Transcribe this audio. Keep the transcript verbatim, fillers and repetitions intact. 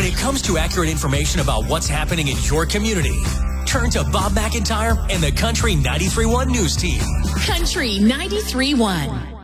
When it comes to accurate information about what's happening in your community, turn to Bob McIntyre and the Country ninety-three point one News Team. Country ninety-three point one.